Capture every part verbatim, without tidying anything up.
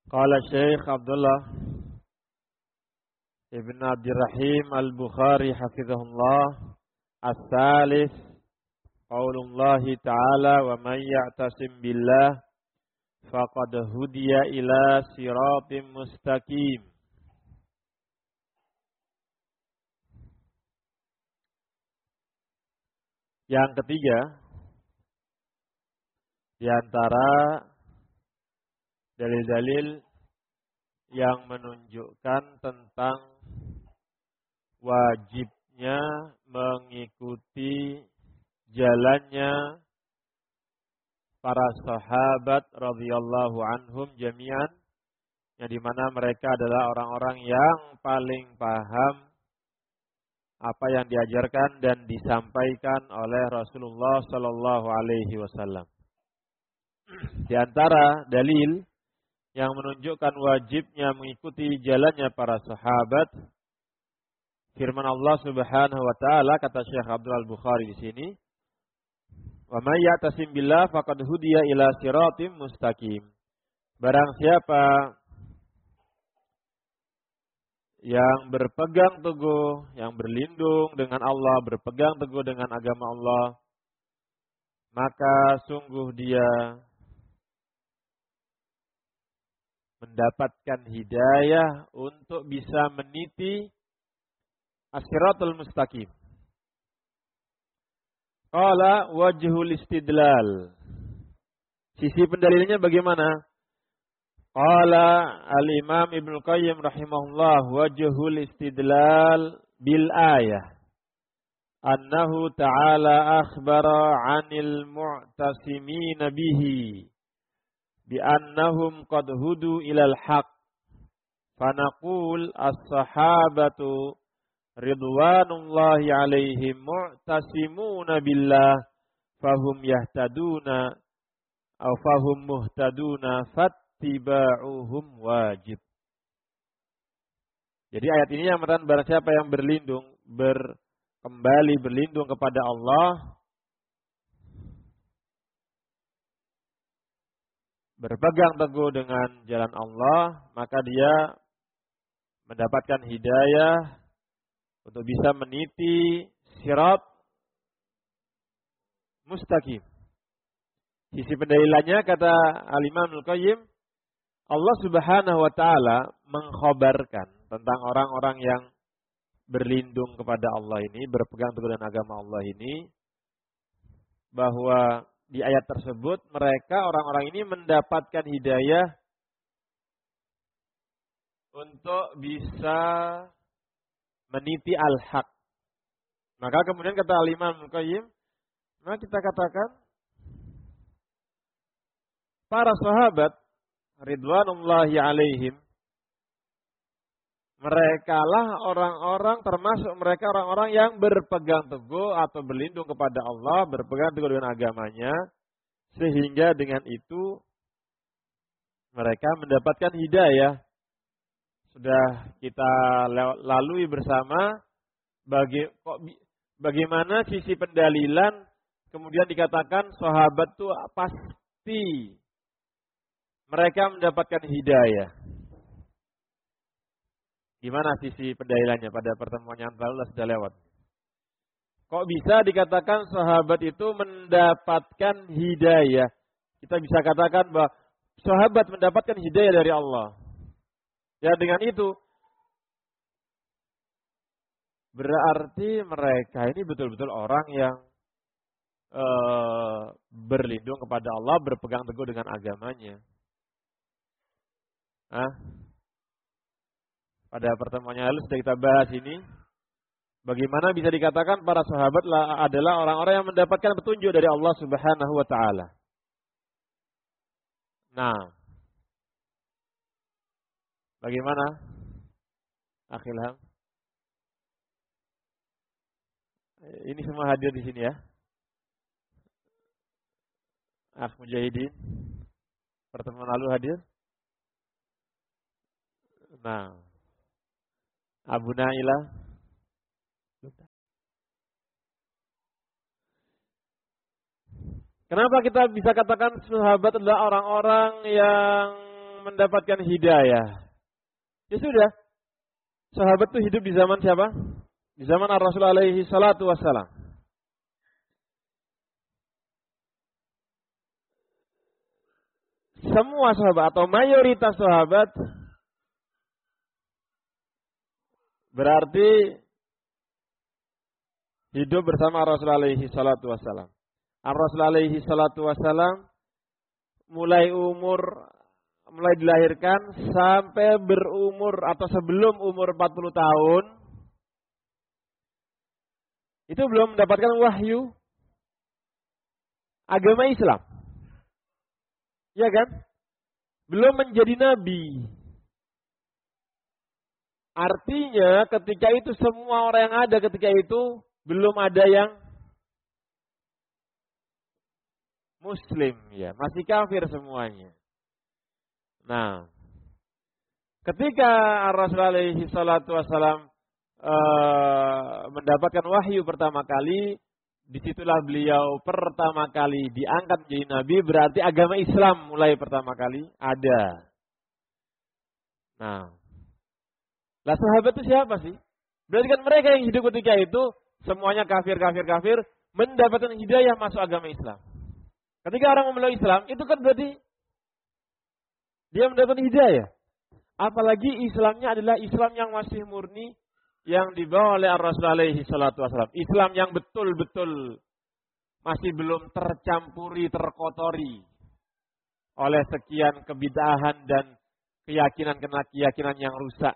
Qala Syekh Abdullah Ibn Abdurrahim Al-Bukhari hafizahullah, as-salis qaulullahi ta'ala wa man ya'tasim billah faqad hudiya ila siratim mustaqim. Yang ketiga di antara dalil-dalil yang menunjukkan tentang wajibnya mengikuti jalannya para sahabat radhiyallahu anhum jami'an, yang dimana mereka adalah orang-orang yang paling paham apa yang diajarkan dan disampaikan oleh Rasulullah sallallahu alaihi wasallam. Di antara dalil yang menunjukkan wajibnya mengikuti jalannya para sahabat, firman Allah Subhanahu wa taala, kata Syekh Abdul Al-Bukhari di sini, "Wa may ya'tasim billah faqad hudiya ila siratim mustaqim." Barang siapa yang berpegang teguh, yang berlindung dengan Allah, berpegang teguh dengan agama Allah, maka sungguh dia mendapatkan hidayah untuk bisa meniti as-siratul mustaqim. Qala wajhul istidlal. Sisi pendalilannya bagaimana? Qala al-Imam Ibnu Qayyim rahimahullah, wajhul istidlal bil ayah annahu ta'ala akhbara 'anil mu'tasimina bihi bi annahum qad hudu ilal haq, fanaqul as-sahabatu ridwanullahi alaihim mu'tasimuna billah fahum yahtaduna aw fahum muhtaduna fattiba'uhum wajib. Jadi ayat ini yang menerangkan barang siapa yang berlindung, ber, kembali berlindung kepada Allah, berpegang teguh dengan jalan Allah, maka dia mendapatkan hidayah untuk bisa meniti sirat mustaqim. Sisi pendalilannya, kata Al-Imam Al-Qayyim, Allah Subhanahu wa taala mengkhabarkan tentang orang-orang yang berlindung kepada Allah ini, berpegang teguh dengan agama Allah ini, bahwa di ayat tersebut mereka, orang-orang ini mendapatkan hidayah untuk bisa meniti al-haq. Maka kemudian kata Al-Imam Al-Qayyim, maka kita katakan para sahabat ridwanullahi alaihim, merekalah orang-orang, termasuk mereka orang-orang yang berpegang teguh atau berlindung kepada Allah, berpegang teguh dengan agamanya, sehingga dengan itu mereka mendapatkan hidayah. Sudah kita lalui bersama bagi, kok, bagaimana sisi pendalilan kemudian dikatakan sahabat itu pasti mereka mendapatkan hidayah. Gimana sisi pendalilannya pada pertemuan yang lalu sudah lewat? Kok bisa dikatakan sahabat itu mendapatkan hidayah? Kita bisa katakan bahwa sahabat mendapatkan hidayah dari Allah. Ya, dengan itu berarti mereka ini betul-betul orang yang e, berlindung kepada Allah, berpegang teguh dengan agamanya. Hah? Pada pertemuan yang lalu sudah kita bahas ini, bagaimana bisa dikatakan para sahabat adalah orang-orang yang mendapatkan petunjuk dari Allah Subhanahu wa taala. Nah, bagaimana? Akhilham. Ini semua hadir di sini ya. Akh Mujahidin, pertemuan lalu hadir. Nah, Abu Nailah. Kenapa kita bisa katakan sahabat adalah orang-orang yang mendapatkan hidayah. Ya sudah. Sahabat itu hidup di zaman siapa? Di zaman Ar-Rasul alaihi salatu wassalam. Semua sahabat atau mayoritas sahabat berarti hidup bersama Rasul alaihi salatu wassalam. Ar-Rasul alaihi salatu wassalam mulai umur mulai dilahirkan sampai berumur atau sebelum umur empat puluh tahun itu belum mendapatkan wahyu agama Islam. Ya kan? Belum menjadi nabi. Artinya ketika itu semua orang yang ada ketika itu belum ada yang muslim, ya, masih kafir semuanya. Nah, ketika Rasulullah alaihi salatu wassalam uh, mendapatkan wahyu pertama kali, disitulah beliau pertama kali diangkat menjadi nabi, berarti agama Islam mulai pertama kali ada. Nah, lah sahabat itu siapa sih? Berarti kan mereka yang hidup ketika itu semuanya kafir, kafir, kafir, mendapatkan hidayah masuk agama Islam. Ketika orang memeluk Islam, itu kan berarti dia mendapatkan hidayah. Apalagi Islamnya adalah Islam yang masih murni, yang dibawa oleh Rasul alaihi salatu wassalam. Islam yang betul-betul masih belum tercampuri, terkotori oleh sekian kebid'ahan dan keyakinan-keyakinan yang rusak.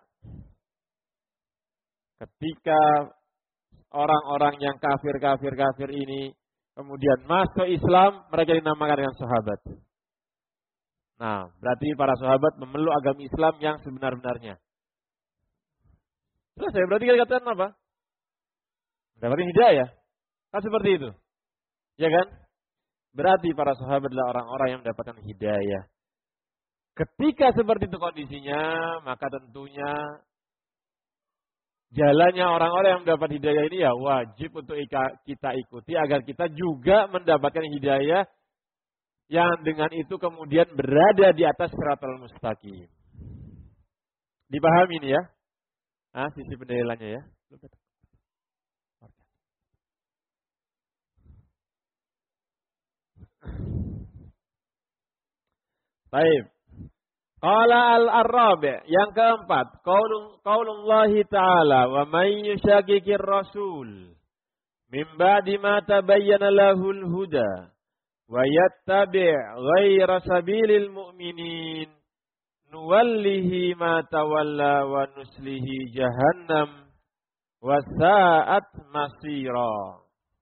Ketika orang-orang yang kafir-kafir-kafir ini kemudian masuk Islam, mereka dinamakan dengan sahabat. Nah, berarti para sahabat memeluk agama Islam yang sebenar-benarnya. Terus saya berarti katakan apa? Mendapatkan hidayah. Kan seperti itu. Ya kan? Berarti para sahabat adalah orang-orang yang mendapatkan hidayah. Ketika seperti itu kondisinya, maka tentunya jalannya orang-orang yang mendapat hidayah ini ya wajib untuk kita ikuti agar kita juga mendapatkan hidayah yang dengan itu kemudian berada di atas siratal mustaqim. Dipahami ini ya? Ah, sisi pendalilannya ya. Baik. Qala al-arabi, yang keempat, qaulun qaulullahi ta'ala wa may yushaqiqir rasul min ba'di ma tabayyana lahul huda wa yattabi' ghayra sabilil mu'minin nuwallihi ma tawalla wa nuslihi jahannam wa sa'at masira.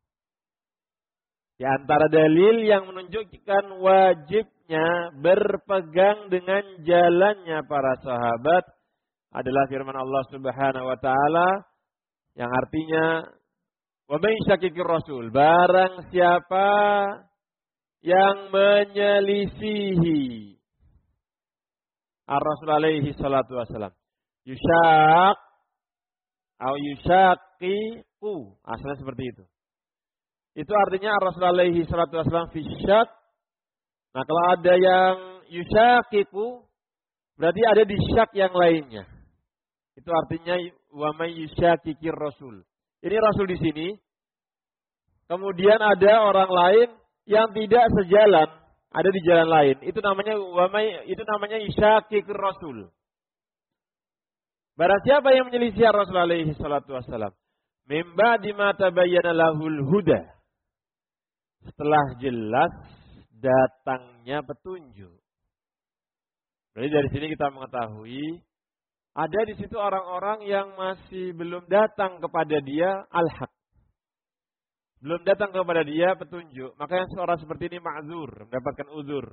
Di antara dalil yang menunjukkan wajibnya berpegang dengan jalannya para sahabat adalah firman Allah Subhanahu wa taala yang artinya wa may syaqiqir rasul, barang siapa yang menyelisihi Ar-Rasul alaihi salatu wassalam. Yusyaq atau yusyaqiqu, asalnya seperti itu. Itu artinya Ar-Rasul alaihi salatu wassalam fisyak. Nah, kalau ada yang yusyaqiqu, berarti ada di syak yang lainnya. Itu artinya wa may yusyaqiqir rasul. Ini Rasul di sini. Kemudian ada orang lain yang tidak sejalan, ada di jalan lain. Itu namanya wa may, itu namanya yusyaqiqir rasul. Barang siapa yang menyelisih Rasul alaihi salatu wassalam, mim ba'di ma tabayyana lahul huda, setelah jelas datangnya petunjuk. Jadi dari sini kita mengetahui ada di situ orang-orang yang masih belum datang kepada dia al-haq. Belum datang kepada dia petunjuk. Maka yang seorang seperti ini ma'zur, mendapatkan uzur.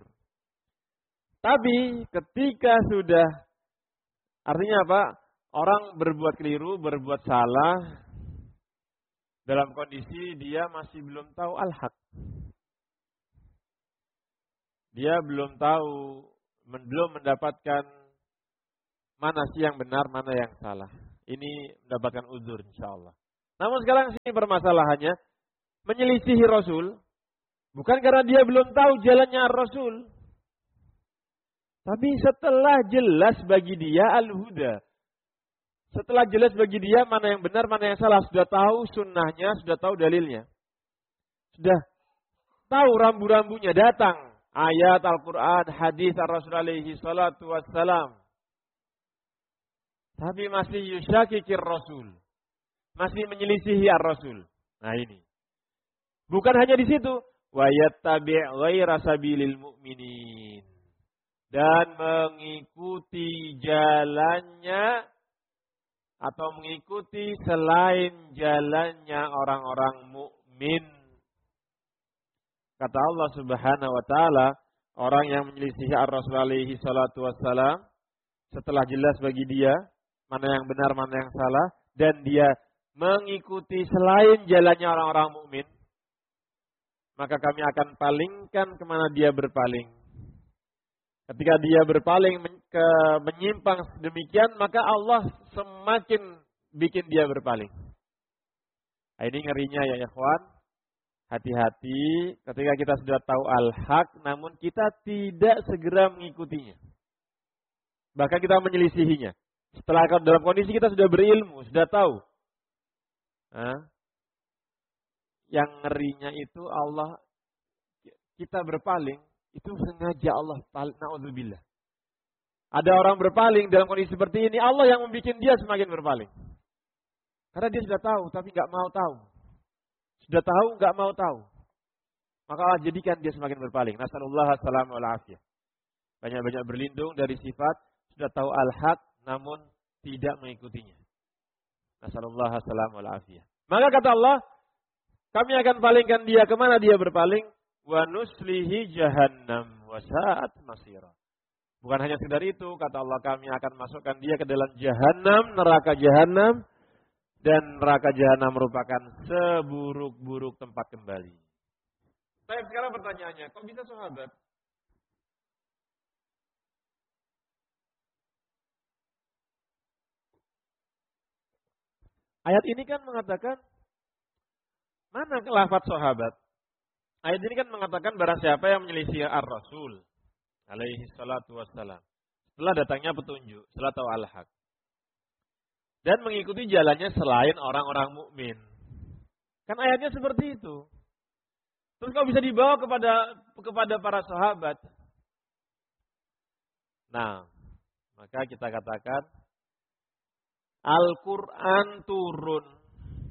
Tapi ketika sudah, artinya apa? Orang berbuat keliru, berbuat salah, dalam kondisi dia masih belum tahu al-haq. Dia belum tahu, belum mendapatkan mana sih yang benar, mana yang salah. Ini mendapatkan uzur insyaallah. Namun sekarang sini permasalahannya, menyelisihi Rasul bukan karena dia belum tahu jalannya Rasul. Tapi setelah jelas bagi dia al-huda. Setelah jelas bagi dia mana yang benar, mana yang salah. Sudah tahu sunnahnya, sudah tahu dalilnya. Sudah tahu rambu-rambunya, datang. Ayat Al-Quran, hadis Ar-Rasul alaihi salatu wassalam. Tapi masih yusyakikir Rasul. Masih menyelisihi Ar-Rasul. Nah ini. Bukan hanya di situ. Wa yattabi' ghaira sabilil mu'minin. Dan mengikuti jalannya atau mengikuti selain jalannya orang-orang mukmin. Kata Allah Subhanahu wa taala, orang yang menyelisihi Ar-Rasul alaihi salatu wassalam setelah jelas bagi dia mana yang benar, mana yang salah, dan dia mengikuti selain jalannya orang-orang mukmin, maka kami akan palingkan kemana dia berpaling. Ketika dia berpaling ke menyimpang demikian, maka Allah semakin bikin dia berpaling. Nah, ini ngerinya ya ikhwan. Hati-hati ketika kita sudah tahu al-haq, namun kita tidak segera mengikutinya. Bahkan kita menyelisihinya. Setelah dalam kondisi kita sudah berilmu, sudah tahu. Nah, yang ngerinya itu Allah, kita berpaling. Itu sengaja Allah, na'udzubillah. Ada orang berpaling dalam kondisi seperti ini, Allah yang membuat dia semakin berpaling. Karena dia sudah tahu, tapi nggak mau tahu. Sudah tahu, nggak mau tahu. Maka Allah jadikan dia semakin berpaling. Nasallallahu assalamu alaihi. Banyak-banyak berlindung dari sifat, sudah tahu al-haq, namun tidak mengikutinya. Nasallallahu assalamu alaihi. Maka kata Allah, kami akan palingkan dia kemana dia berpaling. Wa nuslihi jahannam wa sa'at masira. Bukan hanya sekedar itu, kata Allah, kami akan masukkan dia ke dalam jahannam, neraka jahannam, dan neraka jahannam merupakan seburuk-buruk tempat kembali. Saya sekarang pertanyaannya, kok bisa sahabat? Ayat ini kan mengatakan, mana lafaz sahabat? Ayat ini kan mengatakan barang siapa yang menyelisih ar-Rasul alaihi salatu wassalam. Setelah datangnya petunjuk, setelah tahu al-haq. Dan mengikuti jalannya selain orang-orang mukmin. Kan ayatnya seperti itu. Terus kok bisa dibawa kepada kepada para sahabat? Nah, maka kita katakan Al-Quran turun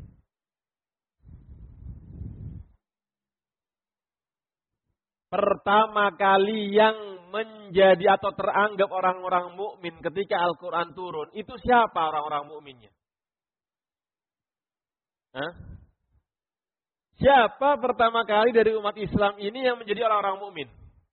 pertama kali yang menjadi atau teranggap orang-orang mukmin ketika Al-Quran turun, itu siapa orang-orang mukminnya? Hah? Siapa pertama kali dari umat Islam ini yang menjadi orang-orang mukmin?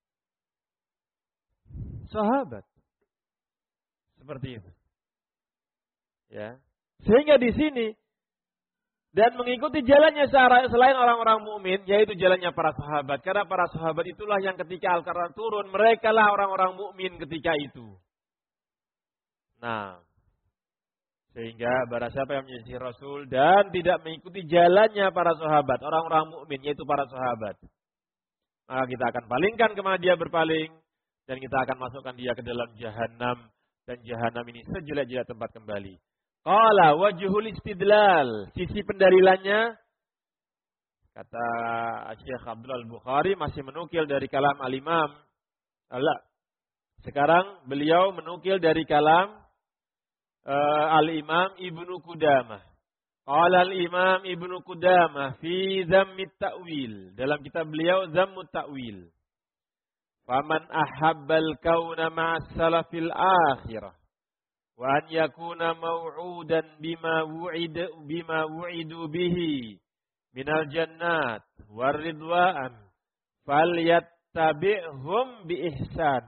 Sahabat. Seperti itu. Ya. Sehingga di sini dan mengikuti jalannya selain orang-orang mukmin, yaitu jalannya para sahabat. Karena para sahabat itulah yang ketika Al-Quran turun, mereka lah orang-orang mukmin ketika itu. Nah, sehingga barang siapa yang menyelisih Rasul dan tidak mengikuti jalannya para sahabat, orang-orang mukmin, yaitu para sahabat, maka kita akan palingkan kemana dia berpaling, dan kita akan masukkan dia ke dalam jahanam, dan jahanam ini sejelek-jelek tempat kembali. Qala wajhul istidlal, sisi pendalilannya, kata Syekh Abdul Bukhari masih menukil dari kalam al-Imam. Allah. Sekarang beliau menukil dari kalam uh, al-Imam Ibnu Qudamah. Qala al-Imam Ibnu Qudamah fi Dhammit Ta'wil, dalam kitab beliau Dhammut Ta'wil. Faman ahabbal kauna ma'as salafil akhirah wa an yakuna maw'udan bima wu'id bima wu'idu bihi minal jannat war ridwan falyattabi'hum bi ihsan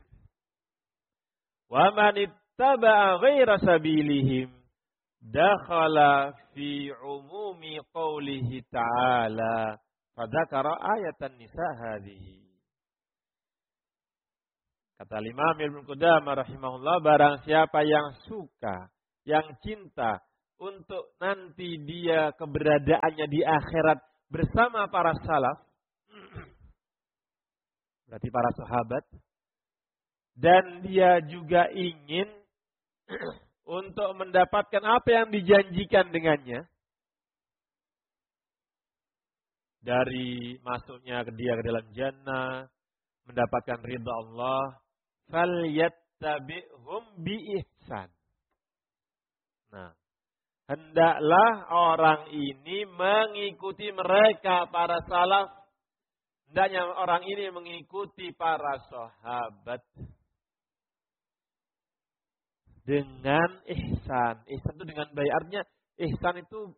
wa man ittaba'a ghaira sabilihim dakhala fi umumi qawlihi ta'ala fadzakara ayatan nisa hadhihi. Kata Imam Ibnu Qudamah rahimahullah, barang siapa yang suka, yang cinta untuk nanti dia keberadaannya di akhirat bersama para salaf, berarti para sahabat, dan dia juga ingin untuk mendapatkan apa yang dijanjikan dengannya dari masuknya ke dia ke dalam jannah, mendapatkan ridha Allah, falyattabi'hum biihsan. Nah, hendaklah orang ini mengikuti mereka para salaf. Hendaknya orang ini mengikuti para sahabat dengan ihsan. Ihsan itu dengan baik. Artinya ihsan itu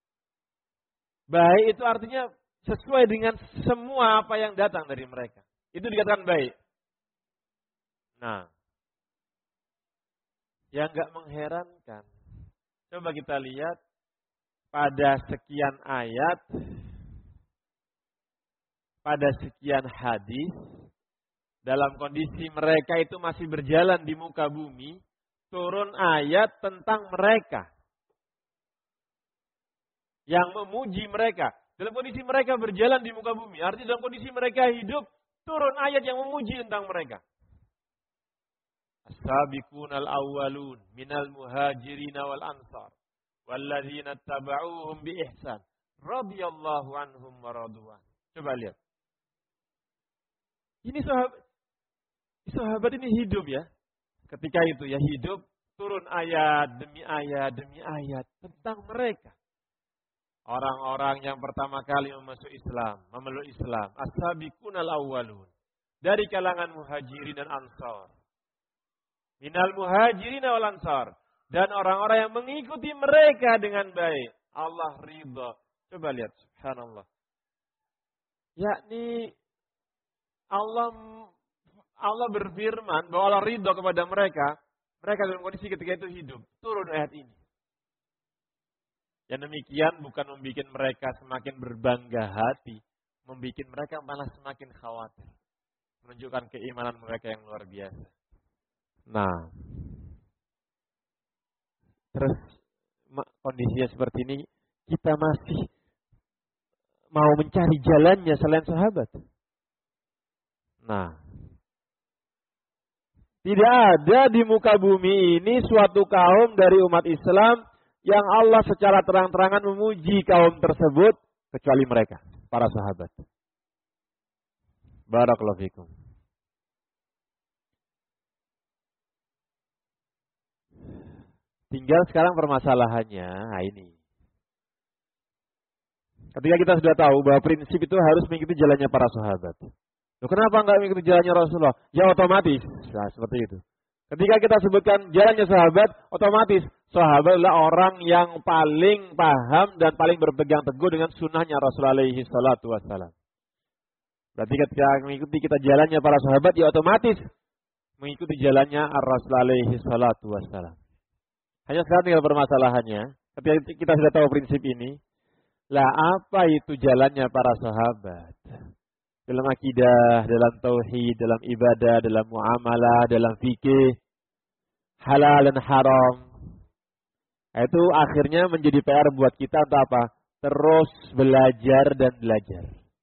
baik itu artinya sesuai dengan semua apa yang datang dari mereka. Itu dikatakan baik. Nah, yang enggak mengherankan. Coba kita lihat pada sekian ayat, pada sekian hadis, dalam kondisi mereka itu masih berjalan di muka bumi, turun ayat tentang mereka yang memuji mereka. Dalam kondisi mereka berjalan di muka bumi, artinya dalam kondisi mereka hidup, turun ayat yang memuji tentang mereka. As-sabiqun al-awwalun minal muhajirin wal ansar walladzina tabauhum bi ihsan radhiyallahu anhum wa radwan. Coba lihat. Ini sahabat, sahabat ini hidup ya. Ketika itu ya hidup, turun ayat demi ayat demi ayat tentang mereka. Orang-orang yang pertama kali masuk Islam, memeluk Islam, as-sabiqun al-awwalun, dari kalangan muhajirin dan ansar. Minal muhajirin wal ansar, dan orang-orang yang mengikuti mereka dengan baik. Allah ridha. Coba lihat, subhanallah. Yakni Allah Allah berfirman bahwa Allah ridha kepada mereka. Mereka dalam kondisi ketika itu hidup. Turun ayat ini. Yang demikian bukan membuat mereka semakin berbangga hati. Membuat mereka malah semakin khawatir. Menunjukkan keimanan mereka yang luar biasa. Nah, terus kondisinya seperti ini, kita masih mau mencari jalannya selain sahabat. Nah, tidak ada di muka bumi ini suatu kaum dari umat Islam yang Allah secara terang-terangan memuji kaum tersebut kecuali mereka, para sahabat. Barakallahu fikum. Tinggal sekarang permasalahannya, nah ini. Ketika kita sudah tahu bahwa prinsip itu harus mengikuti jalannya para sahabat. Loh, kenapa enggak mengikuti jalannya Rasulullah? Ya otomatis. Nah, seperti itu. Ketika kita sebutkan jalannya sahabat, otomatis sahabat adalah orang yang paling paham dan paling berpegang teguh dengan sunnahnya Rasulullah alaihi salatu wassalam. Berarti ketika mengikuti kita jalannya para sahabat, ya otomatis mengikuti jalannya Rasulullah alaihi salatu wassalam. Hanya sekarang tinggal permasalahannya, ketika kita sudah tahu prinsip ini, lah apa itu jalannya para sahabat? Dalam akidah, dalam tauhid, dalam ibadah, dalam muamalah, dalam fikih, halal dan haram. Itu akhirnya menjadi P R buat kita untuk apa? Terus belajar dan belajar.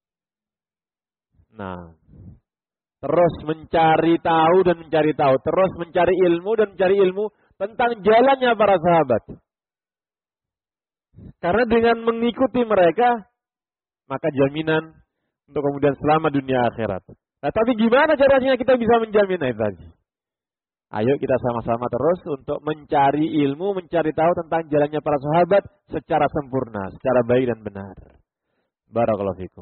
Nah, terus mencari tahu dan mencari tahu, terus mencari ilmu dan mencari ilmu tentang jalannya para sahabat. Karena dengan mengikuti mereka, maka jaminan untuk kemudian selamat dunia akhirat. Nah, tapi gimana caranya kita bisa menjamin itu tadi? Ayo kita sama-sama terus untuk mencari ilmu, mencari tahu tentang jalannya para sahabat secara sempurna, secara baik dan benar. Barakallahu fikum.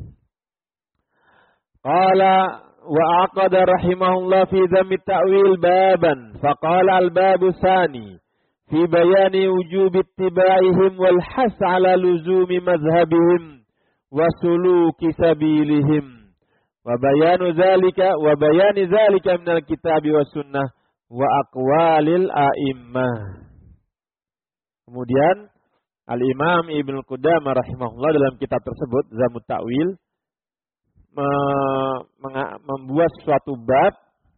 Qala wa aqada rahimahullah fi dhammi ta'wil baban faqala al-babu tsani fi bayani wujub ittiba'ihim wal has 'ala luzumi madhhabihim wa suluki sabilihim wa bayanu dzalika wa bayani dzalika minal kitabi was sunnah wa aqwalil a'immah. Kemudian Al-Imam Ibnu Qudamah rahimahullah dalam kitab tersebut Zamut Ta'wil membuat suatu bab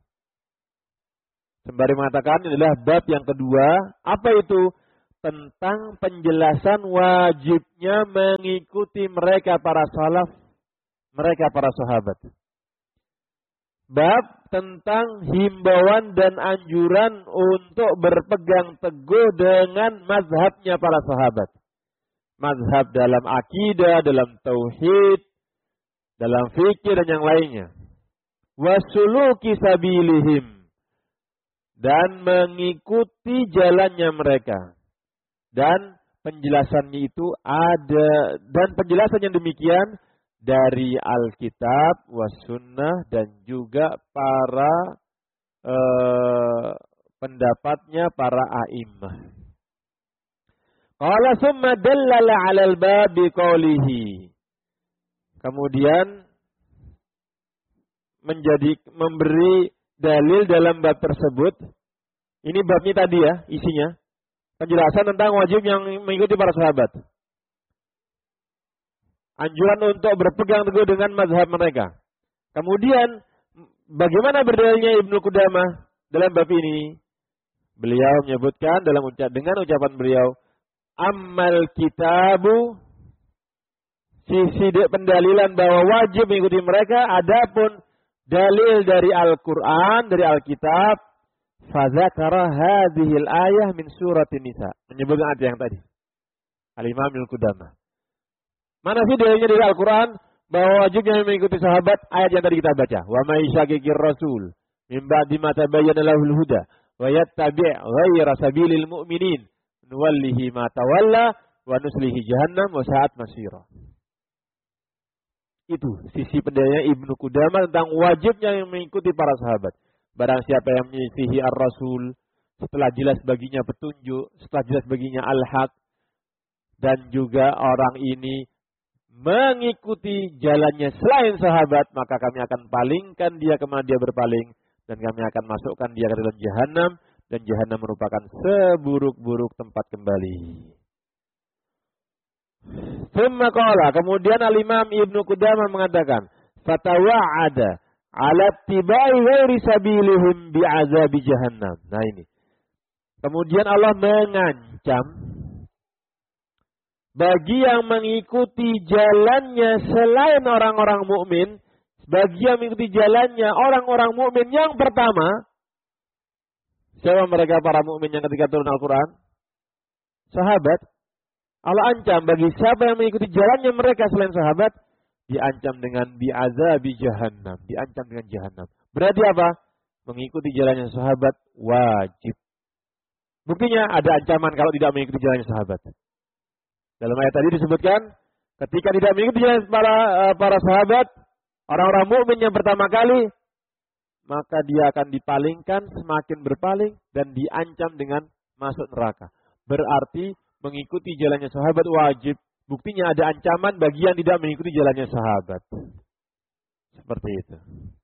sembari mengatakan ini adalah bab yang kedua, apa itu? Tentang penjelasan wajibnya mengikuti mereka para salaf, mereka para sahabat. Bab tentang himbauan dan anjuran untuk berpegang teguh dengan mazhabnya para sahabat. Mazhab dalam akidah, dalam tauhid, dalam fikir dan yang lainnya. Wasuluki sabilihim. Dan mengikuti jalannya mereka. Dan penjelasannya itu ada, dan penjelasan yang demikian dari Alkitab, was-sunnah, dan juga para eh, pendapatnya para a'immah. Qala summa dallala 'alal bab biqaulihi. Kemudian menjadi memberi dalil dalam bab tersebut. Ini babnya tadi ya, isinya. Penjelasan tentang wajib yang mengikuti para sahabat. Anjuran untuk berpegang teguh dengan mazhab mereka. Kemudian bagaimana berdalilnya Ibnu Qudamah dalam bab ini? Beliau menyebutkan dalam ucap dengan ucapan beliau, ammal kitabu, sisi pendalilan bahwa wajib mengikuti mereka, adapun dalil dari Al-Qur'an, dari Alkitab, fadzakara hadhil ayah min suratin Nisa. Menyebutkan ayat yang tadi. Al-Imam Ibnu Qudamah. Mana sih dalilnya dari Al-Quran bahwa wajibnya mengikuti sahabat ayat yang tadi kita baca. Wa may syaqiqir rasul min ba'di ma tabayyana lahul huda wa yattabi' ghayra sabilil mu'minin nuwallihi ma tawalla wa nuslihi jahannam wa sa'at masira. Itu sisi pendalilnya Ibnu Qudamah tentang wajibnya yang mengikuti para sahabat. Barang siapa yang menyisihi ar-rasul setelah jelas baginya petunjuk, setelah jelas baginya al-haq, dan juga orang ini mengikuti jalannya selain sahabat, maka kami akan palingkan dia kemana dia berpaling, dan kami akan masukkan dia ke dalam jahanam, dan jahanam merupakan seburuk-buruk tempat kembali. Tsumma qala, kemudian Al-Imam Ibnu Qudamah mengatakan, fatawa'ada 'ala ittiba'i ghairi sabilihim bi'azabi jahannam. Nah ini. Kemudian Allah mengancam bagi yang mengikuti jalannya selain orang-orang mukmin, bagi yang mengikuti jalannya orang-orang mukmin yang pertama, siapa mereka para mukmin yang ketika turun Al-Quran? Sahabat. Allah ancam bagi siapa yang mengikuti jalannya mereka selain sahabat, diancam dengan bi'azabi jahannam, diancam dengan jahannam. Berarti apa? Mengikuti jalannya sahabat wajib. Buktinya ada ancaman kalau tidak mengikuti jalannya sahabat. Dalam ayat tadi disebutkan, ketika tidak mengikuti jalan para para sahabat, orang-orang mukmin yang pertama kali, maka dia akan dipalingkan, semakin berpaling, dan diancam dengan masuk neraka. Berarti mengikuti jalannya sahabat wajib. Buktinya ada ancaman bagi yang tidak mengikuti jalannya sahabat. Seperti itu.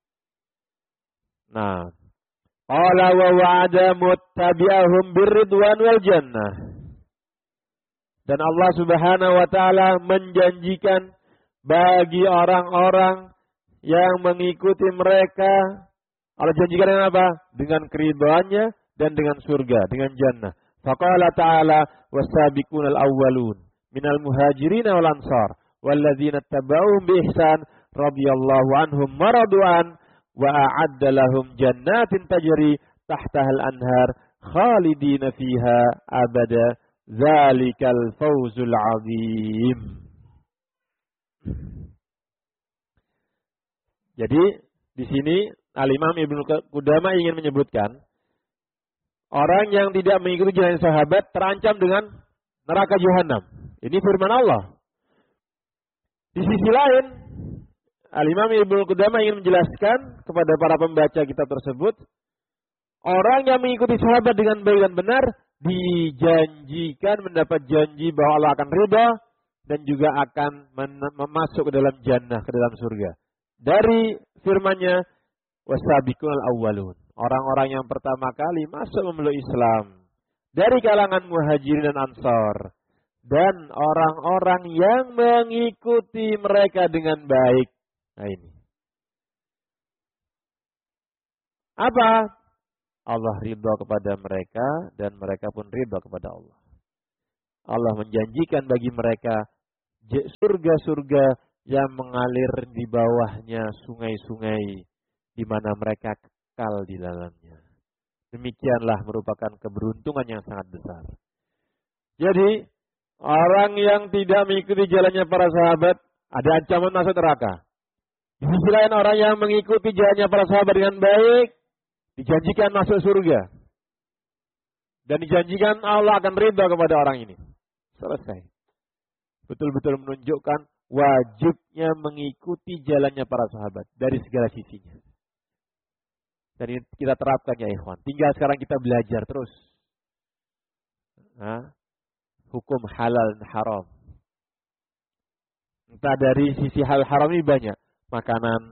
Nah, qala wa wa'ada muttabi'ahum birridwan wal jannah. Dan Allah Subhanahu wa taala menjanjikan bagi orang-orang yang mengikuti mereka, Allah janjikan dengan apa? Dengan keridhaannya dan dengan surga, dengan jannah. Faqala ta'ala was-sabiqunal awwalun minal muhajirin wal ansar walladzina tabauhum bi ihsan radhiyallahu anhum maradu'an wa a'adda lahum jannatin tajri tahtahal anhar khalidina fiha abada. Zalikal fawzul azim. Jadi di sini Al-Imam Ibnu Qudamah ingin menyebutkan orang yang tidak mengikuti jalan sahabat terancam dengan neraka jahanam. Ini firman Allah. Di sisi lain, Al-Imam Ibnu Qudamah ingin menjelaskan kepada para pembaca kitab tersebut, orang yang mengikuti sahabat dengan baik dan benar dijanjikan mendapat janji bahwa Allah akan ridha dan juga akan masuk ke dalam jannah, ke dalam surga. Dari firman-Nya wasabiqunal awwalun, orang-orang yang pertama kali masuk memeluk Islam dari kalangan muhajirin dan ansar, dan orang-orang yang mengikuti mereka dengan baik. Nah ini. Apa? Allah ridha kepada mereka dan mereka pun ridha kepada Allah. Allah menjanjikan bagi mereka surga-surga yang mengalir di bawahnya sungai-sungai di mana mereka kekal di dalamnya. Demikianlah merupakan keberuntungan yang sangat besar. Jadi, orang yang tidak mengikuti jalannya para sahabat, ada ancaman masuk neraka. Di sisi lain, orang yang mengikuti jalannya para sahabat dengan baik, dijanjikan masuk surga. Dan dijanjikan Allah akan ridha kepada orang ini. Selesai. Betul-betul menunjukkan wajibnya mengikuti jalannya para sahabat dari segala sisinya. Dan ini kita terapkan ya ikhwan. Tinggal sekarang kita belajar terus. Nah, hukum halal dan haram. Entah dari sisi hal haram ini banyak. Makanan,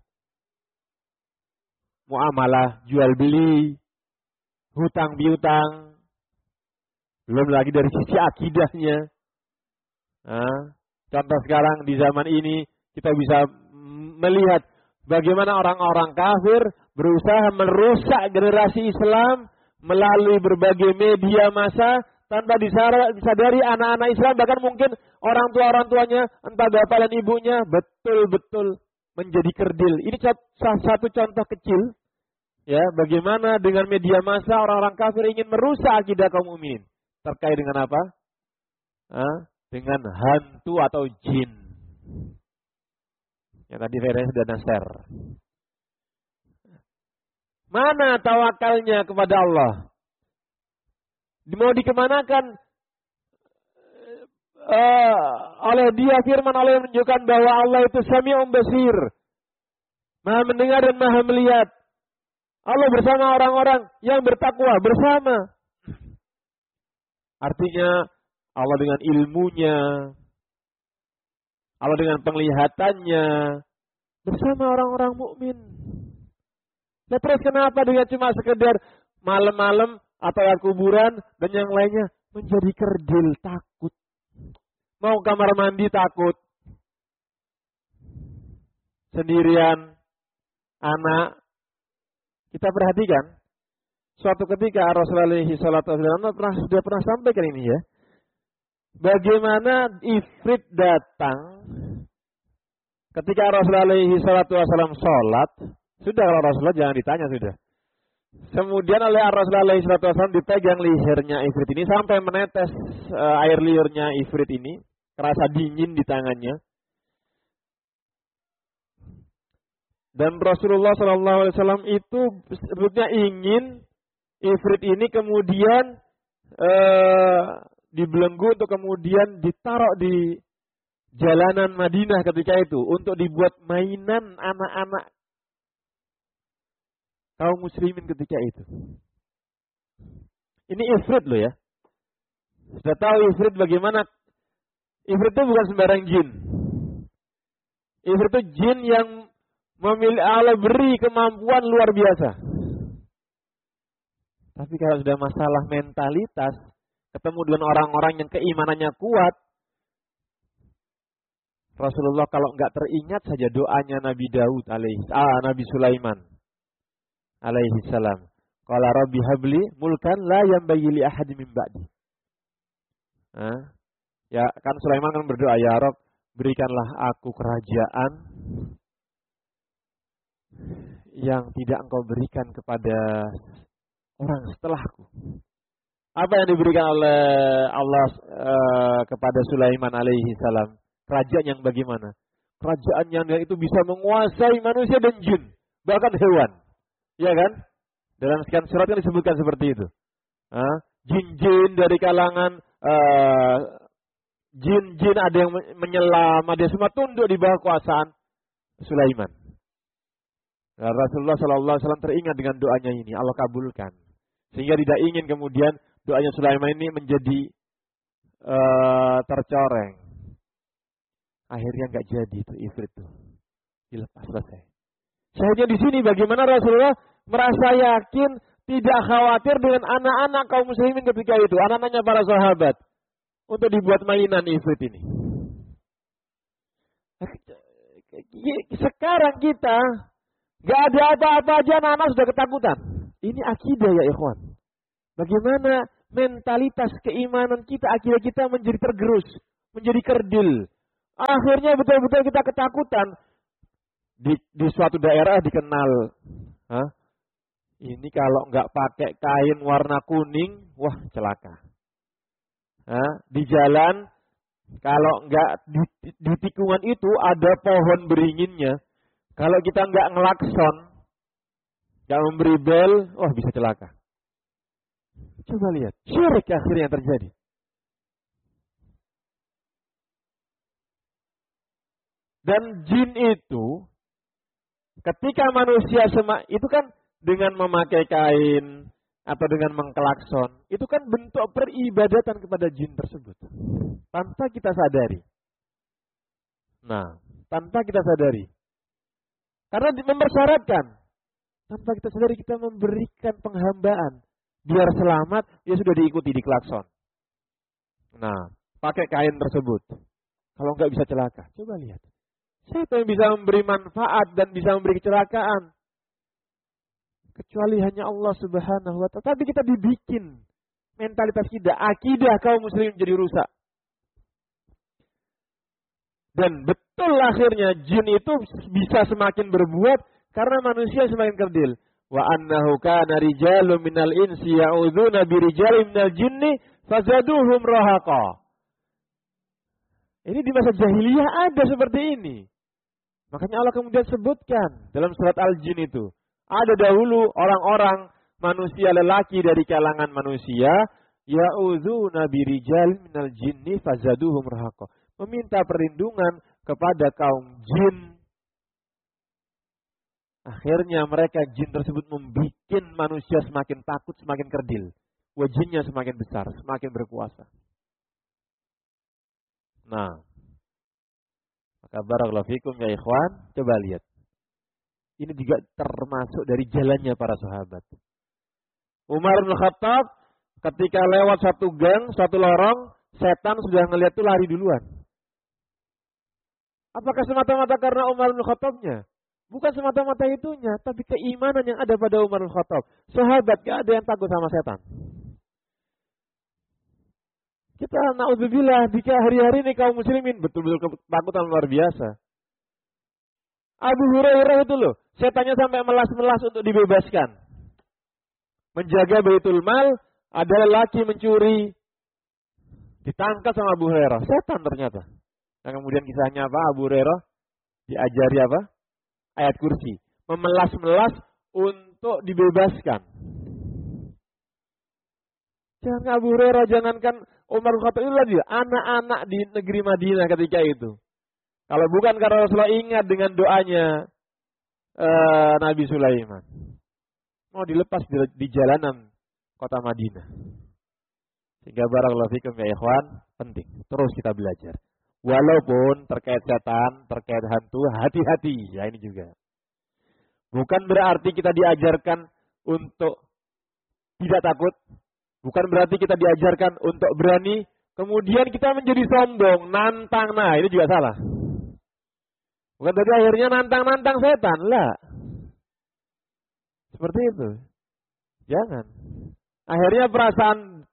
muamalah, jual beli, hutang piutang. Belum lagi dari sisi akidahnya. Nah, contoh sekarang di zaman ini kita bisa melihat bagaimana orang-orang kafir berusaha merusak generasi Islam melalui berbagai media massa tanpa disadari anak-anak Islam, bahkan mungkin orang tua-orang tuanya, entah bapak dan ibunya, betul-betul menjadi kerdil. Ini salah satu contoh kecil, ya, bagaimana dengan media massa orang-orang kafir ingin merusak akidah kaum mukminin. Terkait dengan apa? Hah? Dengan hantu atau jin. Yang tadi saya sudah share. Mana tawakalnya kepada Allah? Mau dikemanakan? Uh, oleh dia firman Allah yang menunjukkan bahwa Allah itu Sami'un Basir. Maha mendengar dan maha melihat. Allah bersama orang-orang yang bertakwa bersama. Artinya Allah dengan ilmunya, Allah dengan penglihatannya bersama orang-orang mukmin. Nah, terus kenapa dengan cuma sekedar malam-malam atau yang kuburan dan yang lainnya menjadi kerdil, takut. Mau kamar mandi takut. Sendirian, anak. Kita perhatikan. Suatu ketika Rasulullah shallallahu alaihi wasallam pernah, sudah pernah sampaikan ini ya. Bagaimana Ifrit datang ketika Rasulullah shallallahu alaihi wasallam sholat. Sudah kalau Rasulullah jangan ditanya sudah. Kemudian oleh Rasulullah shallallahu alaihi wasallam dipegang lehernya Ifrit ini sampai menetes uh, air liurnya Ifrit ini. Kerasa dingin di tangannya. Dan Rasulullah shallallahu alaihi wasallam itu sebetulnya ingin Ifrit ini kemudian uh, dibelenggu untuk kemudian ditaruh di jalanan Madinah ketika itu. Untuk dibuat mainan anak-anak kaum muslimin ketika itu. Ini Ifrit loh ya. Sudah tahu Ifrit bagaimana? Ifrit itu bukan sembarang jin. Ifrit itu jin yang memilih Allah beri kemampuan luar biasa. Tapi kalau sudah masalah mentalitas, ketemu dengan orang-orang yang keimanannya kuat, Rasulullah kalau enggak teringat saja doanya Nabi Daud alaihi ah Nabi Sulaiman alaihi salam. Qala rabbi habli mulkan la yanbaghi li ahadin min ba'di. Nah, ya kan Sulaiman kan berdoa, ya Rabb, berikanlah aku kerajaan yang tidak engkau berikan kepada orang setelahku. Apa yang diberikan oleh Allah uh, kepada Sulaiman alaihi salam? Kerajaan yang bagaimana? Kerajaan yang itu bisa menguasai manusia dan jin, bahkan hewan. Ya kan? Dalam sekian surat kan disebutkan seperti itu. Hah? Jin-jin dari kalangan uh, jin-jin ada yang menyelam, ada semua tunduk di bawah kuasaan Sulaiman. Nah, Rasulullah shallallahu alaihi wasallam teringat dengan doanya ini, Allah kabulkan. Sehingga tidak ingin kemudian doanya Sulaiman ini menjadi uh, tercoreng. Akhirnya nggak jadi itu Ifrit itu. Dilepas selesai. Sehingga di sini bagaimana Rasulullah merasa yakin, tidak khawatir dengan anak-anak kaum muslimin ketika itu, anak-anaknya para sahabat, untuk dibuat mainan Ifrit ini. Sekarang kita nggak ada apa-apa aja, anak-anak sudah ketakutan. Ini akidah ya ikhwan. Bagaimana mentalitas keimanan kita, akidah kita menjadi tergerus, menjadi kerdil. Akhirnya betul-betul kita ketakutan. di, di suatu daerah dikenal. Hah? Ini kalau nggak pakai kain warna kuning, wah celaka. Hah? Di jalan, kalau nggak di, di tikungan itu ada pohon beringinnya. Kalau kita nggak ngelakson, nggak memberi bel, wah bisa celaka. Coba lihat, syirik akhirnya yang terjadi. Dan jin itu, ketika manusia semak, itu kan dengan memakai kain atau dengan mengkelakson, itu kan bentuk peribadatan kepada jin tersebut. Tanpa kita sadari. Nah, tanpa kita sadari. Karena mempersyaratkan. Tanpa kita sadari kita memberikan penghambaan. Biar selamat, ya sudah diikuti di klakson. Nah, pakai kain tersebut. Kalau enggak bisa celaka. Coba lihat. Siapa yang bisa memberi manfaat dan bisa memberi kecelakaan? Kecuali hanya Allah Subhanahu wa Ta'ala. Tapi kita dibikin mentalitas kita, akidah kaum muslimin jadi rusak. Dan betul akhirnya jin itu bisa semakin berbuat karena manusia semakin kerdil. Wa annahu kana rijalun minal insi ya'udzuna birijalin minal jinni fazaduhum rahaqa. Ini di masa jahiliyah ada seperti ini. Makanya Allah kemudian sebutkan dalam surat Al-Jin itu. Ada dahulu orang-orang manusia lelaki dari kalangan manusia ya'udzuna birijalin minal jinni fazaduhum rahaqa. Meminta perlindungan kepada kaum jin. Akhirnya mereka jin tersebut membuat manusia semakin takut, semakin kerdil. Wajinnya semakin besar, semakin berkuasa. Nah, maka barakallahu fikum ya ikhwan, coba lihat. Ini juga termasuk dari jalannya para sahabat. Umar bin Khattab ketika lewat satu gang, satu lorong, setan sudah ngelihat tuh lari duluan. Apakah semata-mata karena Umar bin Khattabnya? Bukan semata-mata itunya, tapi keimanan yang ada pada Umar bin Khattab. Sahabat gak ada yang takut sama setan. Kita na'udzubillah, jika hari-hari ini kaum muslimin betul-betul ketakutan luar biasa. Abu Hurairah itu loh, setannya sampai melas-melas untuk dibebaskan. Menjaga Baitul Mal, ada lelaki mencuri. Ditangkap sama Abu Hurairah, setan ternyata. Nah kemudian kisahnya apa? Abu Hurairah diajari apa? Ayat kursi. Memelas-melas untuk dibebaskan. Jangan Abu Hurairah, jangankan Umar bin Khattab itu lagi. Anak-anak di negeri Madinah ketika itu. Kalau bukan karena Rasulullah ingat dengan doanya uh, Nabi Sulaiman. Mau dilepas di, di jalanan kota Madinah. Sehingga barakallahu fikum ya ikhwan, penting. Terus kita belajar. Walaupun terkait setan, terkait hantu, hati-hati. Ya ini juga. Bukan berarti kita diajarkan untuk tidak takut. Bukan berarti kita diajarkan untuk berani. Kemudian kita menjadi sombong, nantang. Nah ini juga salah. Bukan berarti akhirnya nantang-nantang setan. Lah. Seperti itu. Jangan. Akhirnya perasaan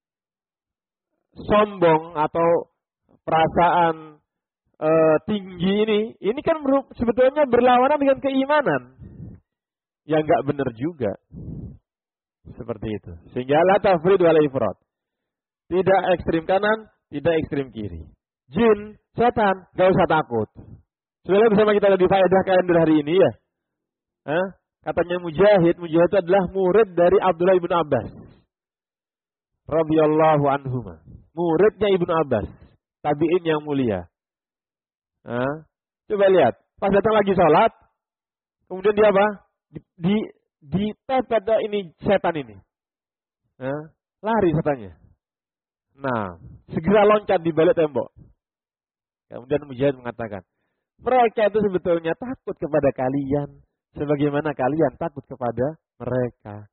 sombong atau perasaan e, tinggi ini, ini kan sebetulnya berlawanan dengan keimanan. Yang enggak benar juga. Seperti itu. Sehingga la tafrid wal ifrat. Tidak ekstrim kanan, tidak ekstrim kiri. Jin, setan, enggak usah takut. Sudah bersama kita lebih faedah kalender hari ini ya. Hah? Katanya Mujahid, Mujahid itu adalah murid dari Abdullah ibn Abbas. Radhiyallahu anhuma. Muridnya Ibnu Abbas. Tabi'in yang mulia. Nah, coba lihat. Pas datang lagi sholat. Kemudian dia apa? Di, di, di tepet ini setan ini. Nah, lari setannya. Nah, segera loncat di balik tembok. Kemudian Mujahid mengatakan. Mereka itu sebetulnya takut kepada kalian. Sebagaimana kalian takut kepada mereka.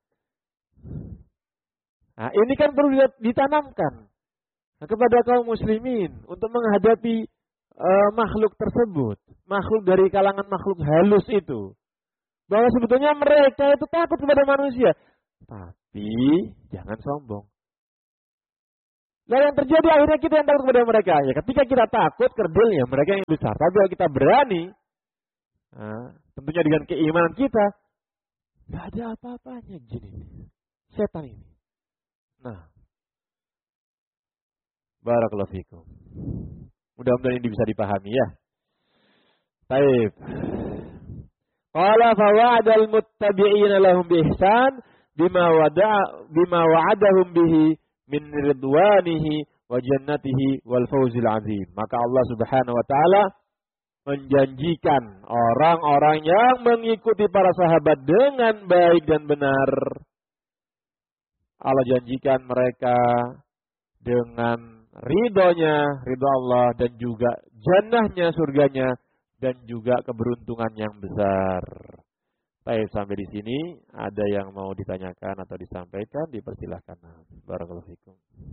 Nah, ini kan perlu ditanamkan. Nah, kepada kaum muslimin untuk menghadapi uh, makhluk tersebut, makhluk dari kalangan makhluk halus itu, bahwa sebetulnya mereka itu takut kepada manusia, tapi jangan sombong. Dan yang terjadi akhirnya kita yang takut kepada mereka. Ya ketika kita takut, kerdilnya mereka yang besar. Tapi kalau kita berani, Nah, tentunya dengan keimanan kita, nggak ada apa-apanya jin ini, setan ini. Nah, barakallahu fikum. Mudah-mudahan ini bisa dipahami ya. Baik. Qala fa wa'adal muttabi'ina lahum bi ihsan bima wada'a bima wa'adahum bihi min ridwanihi wa jannatihi wal fawzil azim. Maka Allah Subhanahu wa taala menjanjikan orang-orang yang mengikuti para sahabat dengan baik dan benar. Allah janjikan mereka dengan ridhonya, ridho Allah, dan juga jannahnya, surganya, dan juga keberuntungan yang besar. Baik, sampai di sini ada yang mau ditanyakan atau disampaikan, dipersilahkan. Barakallahu fikum.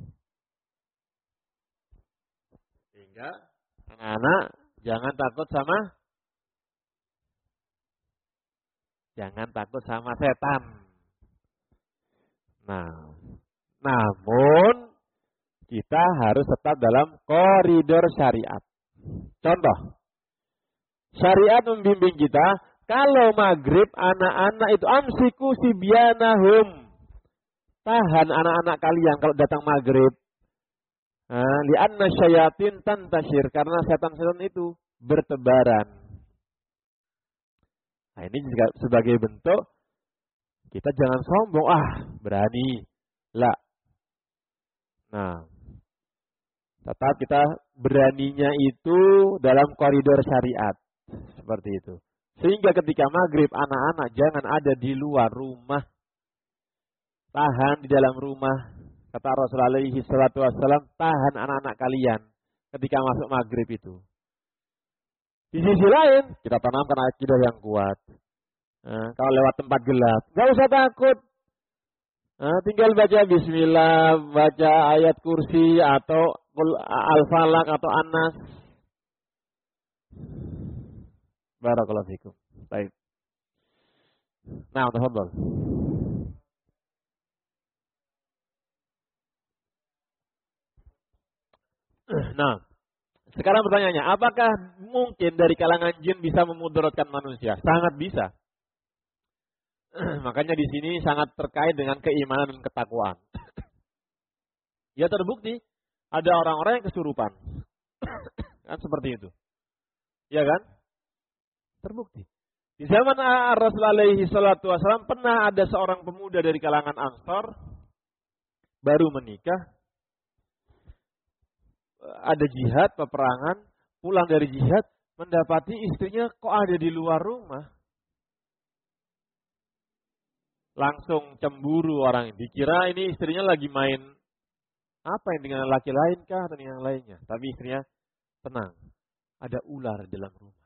Sehingga anak-anak jangan takut sama jangan takut sama setan. Nah, namun kita harus tetap dalam koridor syariat. Contoh, syariat membimbing kita, kalau maghrib anak-anak itu amsiku sibyanahum. Tahan anak-anak kalian kalau datang maghrib. Nah, li'anna syayatin tantashir, karena setan-setan itu bertebaran. Nah, ini juga sebagai bentuk kita jangan sombong, ah berani. Lah. Nah, tetap kita beraninya itu dalam koridor syariat. Seperti itu. Sehingga ketika maghrib anak-anak jangan ada di luar rumah. Tahan di dalam rumah. Kata Rasulullah alaihi salatu wassalam, tahan anak-anak kalian ketika masuk maghrib itu. Di sisi lain, kita tanamkan akidah yang kuat. Nah, kalau lewat tempat gelap, gak usah takut. Nah, tinggal baca bismillah, baca ayat kursi atau al-falaq atau an-nas. Barakallahu fikum. Baik. Nah, tafadhal. Nah, sekarang pertanyaannya, apakah mungkin dari kalangan jin bisa memudaratkan manusia? Sangat bisa. Makanya di sini sangat terkait dengan keimanan dan ketakwaan. Ya terbukti, ada orang-orang yang kesurupan. Kan seperti itu. Ya kan? Terbukti. Di zaman Rasulullah alaihi salatu wasallam pernah ada seorang pemuda dari kalangan Ansar baru menikah, ada jihad, peperangan, pulang dari jihad mendapati istrinya kok ada di luar rumah. Langsung cemburu orang ini. Dikira ini istrinya lagi main apa yang dengan laki lain kah atau yang lainnya. Tapi istrinya tenang. Ada ular di dalam rumah.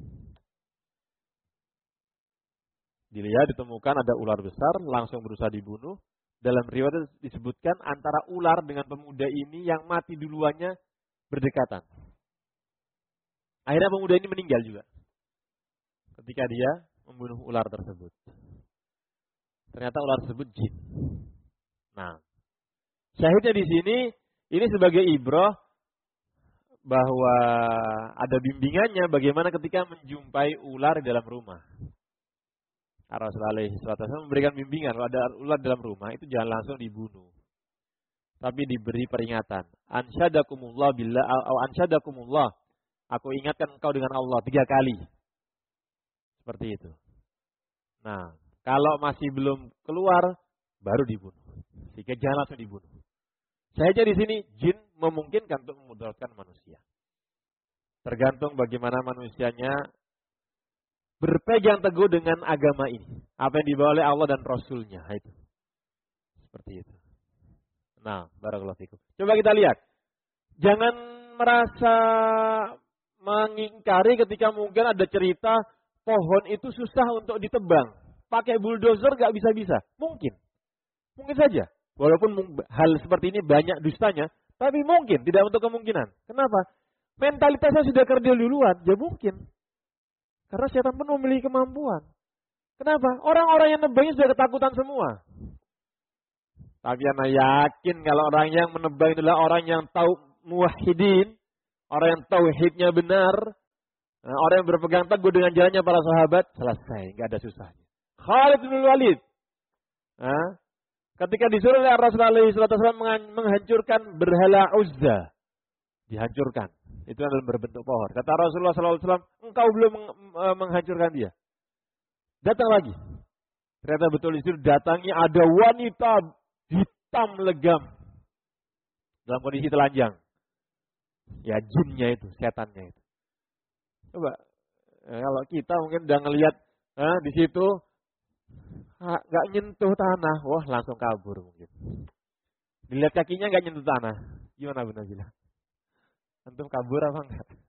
Dilihat ditemukan ada ular besar, langsung berusaha dibunuh. Dalam riwayat disebutkan antara ular dengan pemuda ini yang mati duluannya berdekatan. Akhirnya pemuda ini meninggal juga. Ketika dia membunuh ular tersebut. Ternyata ular tersebut jin. Nah, syahidnya di sini, ini sebagai ibrah bahwa ada bimbingannya bagaimana ketika menjumpai ular di dalam rumah. Rasulullah alaihi wasallam memberikan bimbingan, kalau ada ular dalam rumah itu jangan langsung dibunuh. Tapi diberi peringatan. Ansyadakumullah billah atau ansyadakumullah. Aku ingatkan engkau dengan Allah tiga kali. Seperti itu. Nah, kalau masih belum keluar, baru dibunuh. Sehingga jangan langsung dibunuh. Saya di sini jin memungkinkan untuk memudaratkan manusia. Tergantung bagaimana manusianya berpegang teguh dengan agama ini. Apa yang dibawa oleh Allah dan Rasulnya. Itu. Seperti itu. Nah, barakallahu fikum. Coba kita lihat. Jangan merasa mengingkari ketika mungkin ada cerita pohon itu susah untuk ditebang. Pakai bulldozer gak bisa-bisa. Mungkin. Mungkin saja. Walaupun hal seperti ini banyak dustanya. Tapi mungkin. Tidak untuk kemungkinan. Kenapa? Mentalitasnya sudah kerdil duluan. Ya mungkin. Karena setan pun memiliki kemampuan. Kenapa? Orang-orang yang nebangnya sudah ketakutan semua. Tapi ana yakin kalau orang yang menebang adalah orang yang tahu muwahhidin, orang yang tauhidnya benar, Nah, orang yang berpegang teguh dengan jalannya para sahabat, selesai, nggak ada susahnya. Khalid bin Walid, nah, ketika disuruh oleh Rasulullah shallallahu alaihi wasallam menghancurkan berhala Uzza, dihancurkan. Itu adalah berbentuk pohon. Kata Rasulullah shallallahu alaihi wasallam, engkau belum menghancurkan dia. Datang lagi. Ternyata betul itu datangnya ada wanita hitam legam dalam kondisi telanjang. Ya jinnya itu, setannya itu. Coba, eh, kalau kita mungkin udah ngelihat eh, di situ nggak nyentuh tanah, wah langsung kabur mungkin. Dilihat kakinya nggak nyentuh tanah, gimana Bu Nazila? Antum kabur apa enggak?